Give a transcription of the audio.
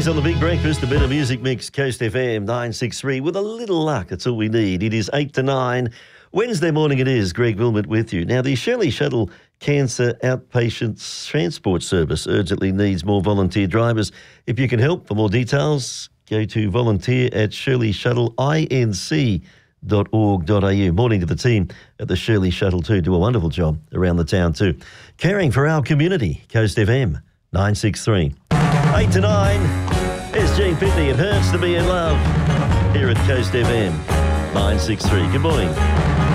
Mornings on the Big Breakfast, the Better Music Mix, Coast FM 963. With a little luck, that's all we need. It is 8 to 9. Wednesday morning it is. Greg Wilmot with you. Now, the Shirley Shuttle Cancer Outpatient Transport Service urgently needs more volunteer drivers. If you can help, for more details, go to volunteer at shirleyshuttlinc.org.au. Morning to the team at the Shirley Shuttle too. Do a wonderful job around the town too. Caring for our community, Coast FM 963. 8 to 9. There's Gene Pitney. It hurts to be in love here at Coast FM 963. Good morning.